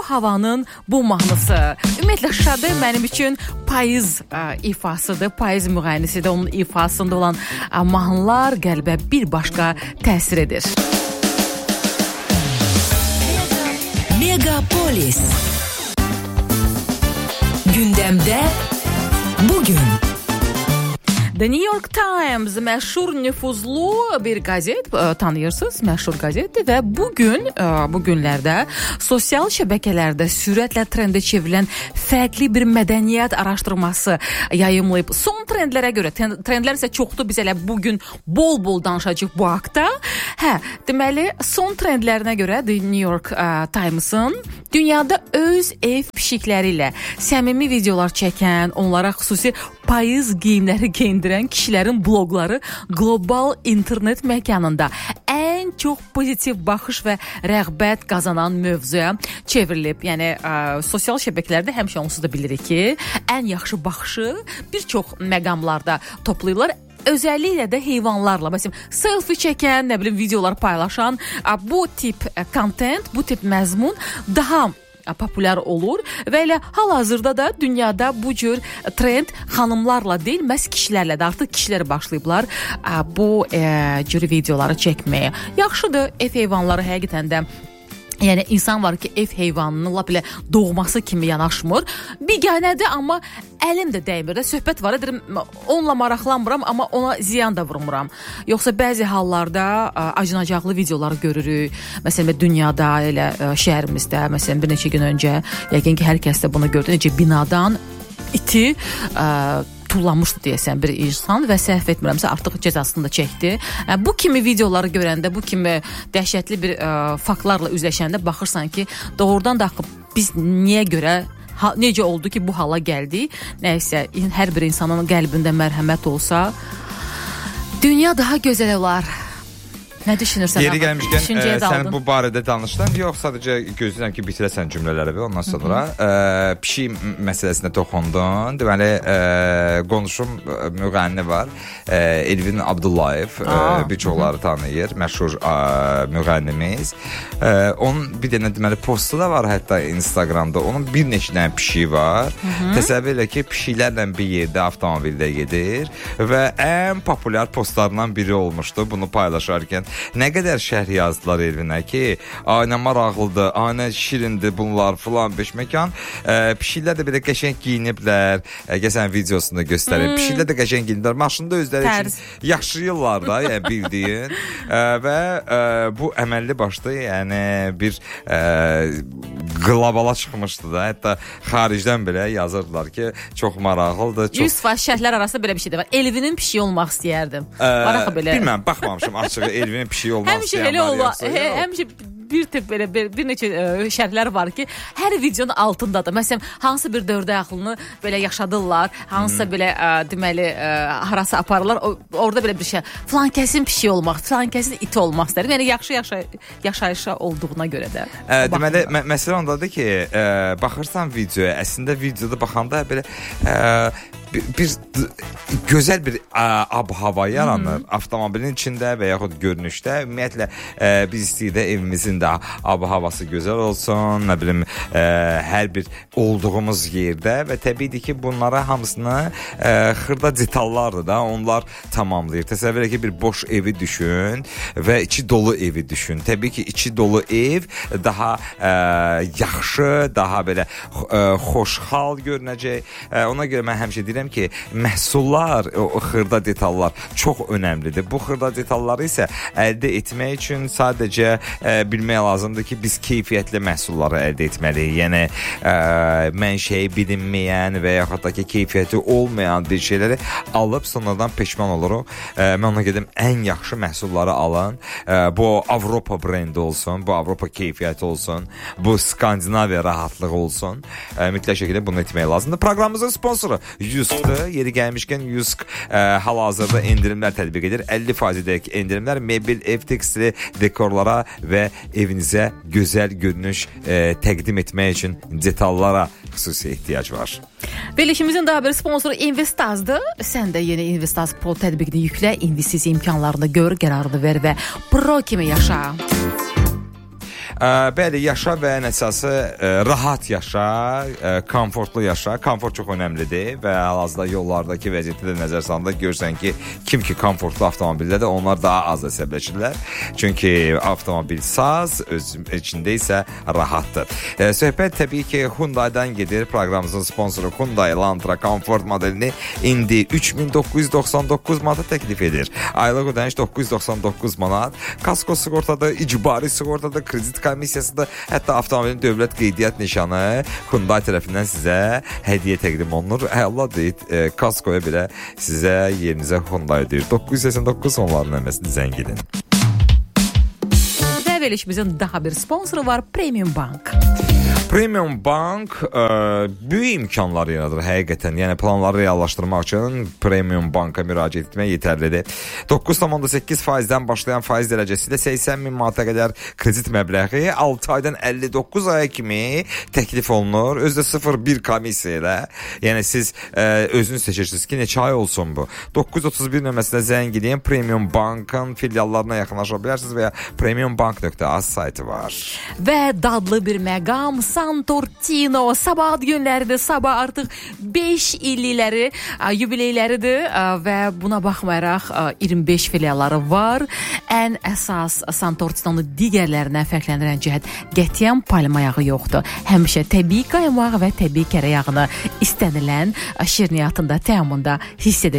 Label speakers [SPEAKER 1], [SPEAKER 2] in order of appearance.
[SPEAKER 1] havanın bu mahnısı. Ümumiyyətlə Şade mənim üçün payız ifasıdır, payız müğənnisidir. Onun ifasında olan mahnılar qəlbə bir başqa təsir edir.
[SPEAKER 2] Megapolis. Gündəmdə bugün.
[SPEAKER 1] The New York Times məşhur nüfuzlu bir qazet, tanıyırsınız, məşhur qazetdir və bu günlərdə sosial şəbəkələrdə sürətlə trendə çevrilən fərqli bir mədəniyyət araşdırması yayımlayıb. Son trendlərə görə, trendlər isə çoxdur, biz elə bugün bol-bol danışacağıq bu haqda. Deməli, son trendlərinə görə The New York Times'ın dünyada öz ev pişikləri ilə səmimi videolar çəkən, onlara xüsusi payız geyimləri geyindirən kişilərin bloqları qlobal internet məkanında ən çox pozitiv baxış və rəğbət qazanan mövzuya çevrilib. Yəni, sosial şəbəkələrdə həmişə onsuz da bilirik ki, ən yaxşı baxışı bir çox məqamlarda toplayırlar. Özəlliklə də heyvanlarla, məsələn, selfie çəkən, nə bilim, videolar paylaşan bu tip content, bu tip məzmun daha populyar olur və elə hal-hazırda da dünyada bu cür trend xanımlarla deyil, məhz kişilərlə də, artıq kişilər başlayıblar bu cür videoları çəkməyə. Yaxşıdır, ev heyvanları həqiqətən də. Yəni, insan var ki, ev heyvanının lap elə doğması kimi yanaşmır. Biganədir, amma əlim də dəymir də. Söhbət var, edirəm, onunla maraqlanmıram, amma ona ziyan da vurmuram. Yoxsa bəzi hallarda acınacaqlı videoları görürük. Məsələn, dünyada, elə şəhərimizdə, məsələn, bir neçə gün öncə, yəqin ki, hər kəs də bunu gördü. Necə binadan iti tullanmışdı deyəsən bir insan və səhv etmirəmsə artıq cəzasını da çəkdi. Bu kimi videoları görəndə, bu kimi dəhşətli bir faktlarla üzləşəndə baxırsan ki, doğrudan da biz niyə görə, necə oldu ki, bu hala gəldi? Nəysə, hər bir insanın qəlbində mərhəmət olsa, dünya daha gözəl olar. Nə düşünürsən?
[SPEAKER 3] Yeri gəlmişkən sən bu barədə danışdın, yox sadəcə gözləyirəm ki, bitirəsən cümlələri və ondan sonra pişik məsələsinə toxundun. Deməli, qonşum müğənni var, Elvin Abdullayev, bir çoxları tanıyır, məşhur müğənnimiz. Onun bir dənə deməli postu da var hətta Instagramda, onun bir neçə dənə pişiyi var. Təsəvvür elə ki, pişiklərlə bir yerdə avtomobildə gedir və ən populyar postlarından biri olmuşdu bunu paylaşarkən. Nə qədər şərh yazdılar Elvinə ki, nə maraqlıdır, nə şirindir bunlar filan beşməkan. Pişiklər də belə qəşəng giyiniblər. Gəlsən videosunu göstərib. Pişiklər də qəşəng giyiniblər. Maşında özləri üçün yaşayırlar da, yəni bildiyin. Və bu əməlli başlı, yəni bir qlobala çıxmışdı da. Hətta xaricdən belə yazırdılar ki, çox maraqlıdır.
[SPEAKER 1] 100% şərhlər arasında belə bir şey də var. Elvinin pişiyi olmaq istəyərdim.
[SPEAKER 3] Bilməm, baxmamışım açığı Elvinin pişiyi olmaq istəyən var yoxsa.
[SPEAKER 1] Həmişə bir neçə şərhlər var ki, hər videonun altındadır. Məsələn, hansı bir dördə yaxınını belə yaşadırlar, hansısa belə deməli harasa aparırlar, orada belə bir şey. Filan kəsin pişiyi olmaq, filan kəsin iti olmaq istəyirəm. Yəni yaxşı yaşayışa olduğuna görə də.
[SPEAKER 3] Deməli, məsələ ondadır ki, baxırsan videoya, əslində videoda baxanda belə bir gözəl bir ab-hava yaranır avtomobilin içində və yaxud görünüşdə. Ümumiyyətlə biz istəyirik də evimizin də ab-havası gözəl olsun, nə bilim, hər bir olduğumuz yerdə və təbiidir ki, bunlara hamısını xırda detallardır da, onlar tamamlayır. Təsəvvür ki, bir boş evi düşün və içi dolu evi düşün. Təbii ki, içi dolu ev daha yaxşı, daha belə xoşhal görünəcək. Ona görə mən həmişə deyirəm ki, məhsullar, o xırda detallar çox önəmlidir. Bu xırda detalları isə əldə etmək üçün sadəcə bilmək lazımdır ki, biz keyfiyyətli məhsulları əldə etməliyik. Yəni, mənşəyi bilinməyən və yaxud da ki, keyfiyyəti olmayan bir şeyləri alıb sonradan peşman oluruq. Mən ona gedim, ən yaxşı məhsulları alın. Bu Avropa brendi olsun, bu Avropa keyfiyyəti olsun, bu Skandinaviya rahatlığı olsun. Mütləq şəkildə bunu etmək lazımdır. Proqramımızın sponsoru Yusk'dır. Yeri gəlmişkən Yusk hal-hazırda endirimlər tətbiq edir. 50%'dək endirimlər mebel, ev tekstili, dekorlara və evinizə gözəl görünüş təqdim etmək üçün detallara xüsusi ehtiyac var.
[SPEAKER 1] Verilişimizin daha bir sponsoru Investaz'dır. Sən də yeni Investaz Pro tətbiqini yüklə, investisiya imkanlarını gör, qərarını ver və pro kimi yaşa.
[SPEAKER 3] Bəli, yaşa və ən əsası rahat yaşa, komfortlu yaşa. Komfort çox önəmlidir və hal-hazırda yollardakı vəziyyətə də nəzər salanda görürsən ki, kim ki komfortlu avtomobildədir, onlar daha az əsəbləşirlər. Çünki avtomobil saz, öz içində isə rahatdır. Söhbət təbii ki, Hyundai'dan gedir. Proqramımızın sponsoru Hyundai Elantra Comfort modelini indi 3999 manata təklif edir. Aylıq ödəniş 999 manat. Kasko sığortadır, icbari sığortadır, kredit komissiyasıdır. Hətta avtomobilin dövlət qeydiyyat nişanı Hyundai tərəfindən sizə hədiyyə təqdim olunur. Allah deyir, kaskoya belə sizə yerinizə Hyundai deyir. 989 onların əməsini zəng edin.
[SPEAKER 1] Və verilişimizin daha bir sponsoru var, Premium Bank.
[SPEAKER 3] Premium Bank böyük imkanlar yaradır həqiqətən. Yəni planları reallaşdırmaq üçün Premium Banka müraciət etmək yetərlidir. 9,8%-dən başlayan faiz dərəcəsi ilə 80 min manata qədər kredit məbləği 6 aydan 59 aya kimi təklif olunur. Özdə 0,1 komissiya ilə. Yəni siz özünüz seçirsiniz ki, neçə ay olsun bu. 931 nömrəsinə zəng edin. Premium Bankın filiallarına yaxınlaşa bilərsiniz və ya premiumbank.az saytı var.
[SPEAKER 1] Və dadlı bir məqam Santortino sabah günləridir. Sabah artıq 5 illikləri, yubileyləridir və buna baxmayaraq 25 filialları var. Ən əsas Santortino'nu digərlərindən fərqləndirən cəhət qətiyyən palma yağı yoxdur. Həmişə təbii qaymaq və təbii kərə yağını istənilən şirniyyatında, təamında hiss edəcəksiniz.